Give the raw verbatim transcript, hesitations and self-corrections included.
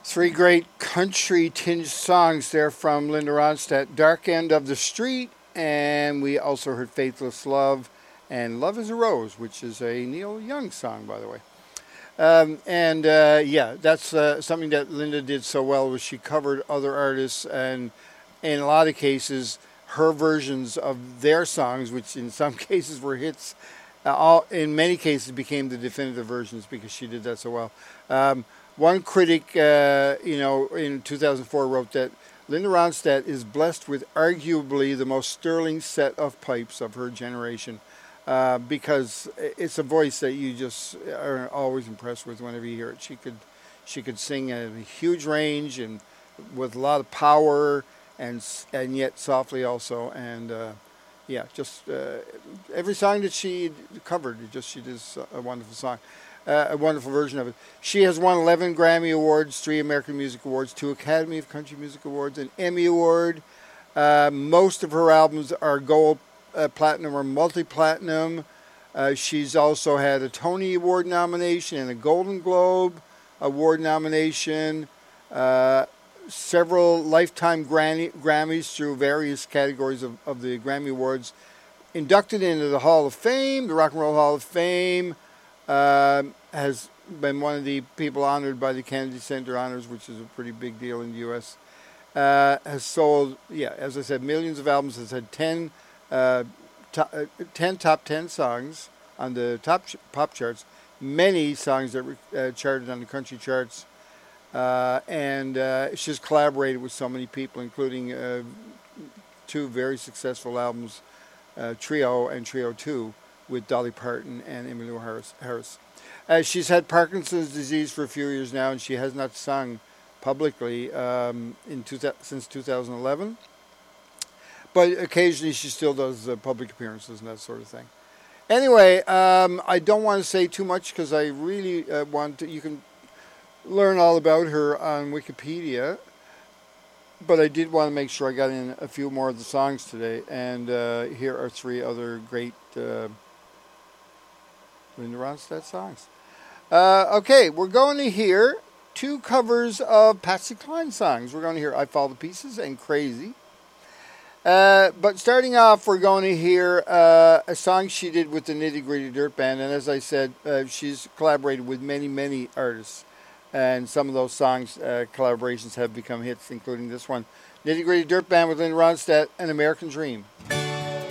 Three great country-tinged songs there from Linda Ronstadt. Dark End of the Street, and we also heard Faithless Love and Love is a Rose, which is a Neil Young song, by the way. Um, and, uh, yeah, that's uh, something that Linda did so well was she covered other artists, and in a lot of cases, her versions of their songs, which in some cases were hits, uh, all, in many cases became the definitive versions because she did that so well. Um, One critic, uh, you know, in two thousand four wrote that Linda Ronstadt is blessed with arguably the most sterling set of pipes of her generation, uh, because it's a voice that you just are always impressed with whenever you hear it. She could, she could sing at a huge range and with a lot of power, and and yet softly also. And uh, yeah, just uh, every song that she covered, it just she did a wonderful song. Uh, a wonderful version of it. She has won eleven Grammy Awards, three American Music Awards, two Academy of Country Music Awards, an Emmy Award. Uh, most of her albums are gold, uh, platinum, or multi-platinum. Uh, she's also had a Tony Award nomination and a Golden Globe Award nomination, uh, several Lifetime Grammy, Grammys through various categories of, of the Grammy Awards, inducted into the Hall of Fame, the Rock and Roll Hall of Fame. Uh, has been one of the people honored by the Kennedy Center Honors, which is a pretty big deal in the U S Uh, has sold, yeah, as I said, millions of albums. Has had ten, uh, top, uh, ten top ten songs on the top ch- pop charts. Many songs that were uh, charted on the country charts. Uh, and uh, she's collaborated with so many people, including uh, two very successful albums, uh, Trio and Trio two, with Dolly Parton and Emmylou Harris. Harris. Uh, she's had Parkinson's disease for a few years now, and she has not sung publicly um, in two, since two thousand eleven. But occasionally she still does uh, public appearances and that sort of thing. Anyway, um, I don't want to say too much because I really uh, want to. You can learn all about her on Wikipedia. But I did want to make sure I got in a few more of the songs today. And uh, here are three other great Uh, Linda Ronstadt songs. Uh, okay, we're going to hear two covers of Patsy Cline songs. We're going to hear I Fall to Pieces and Crazy. Uh, but starting off, we're going to hear uh, a song she did with the Nitty Gritty Dirt Band. And as I said, uh, she's collaborated with many, many artists. And some of those songs, uh, collaborations have become hits, including this one. Nitty Gritty Dirt Band with Linda Ronstadt, An American Dream.